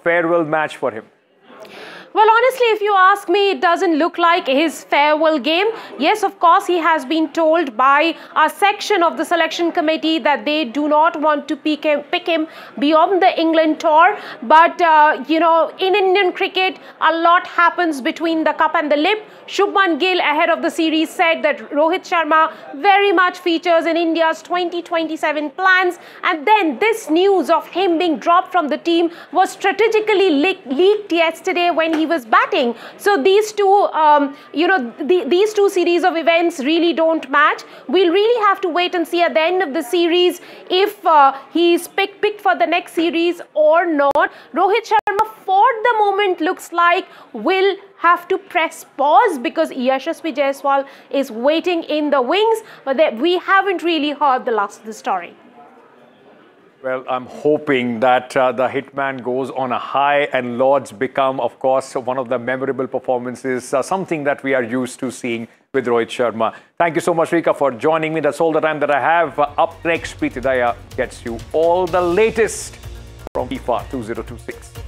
farewell match for him? Well, honestly, if you ask me, it doesn't look like his farewell game. Yes, of course, he has been told by a section of the selection committee that they do not want to pick him beyond the England tour. But, you know, in Indian cricket, a lot happens between the cup and the lip. Shubman Gill, ahead of the series, said that Rohit Sharma very much features in India's 2027 plans. And then this news of him being dropped from the team was strategically leaked yesterday when he was batting. So these two, you know, these two series of events really don't match. We'll really have to wait and see at the end of the series if he's picked for the next series or not. Rohit Sharma, for the moment, looks like will have to press pause because Yashasvi Jaiswal is waiting in the wings, but we haven't really heard the last of the story. Well, I'm hoping that the Hitman goes on a high and Lords become, of course, one of the memorable performances, something that we are used to seeing with Rohit Sharma. Thank you so much, Rika, for joining me. That's all the time that I have. Up next, Preeti Daya gets you all the latest from FIFA 2026.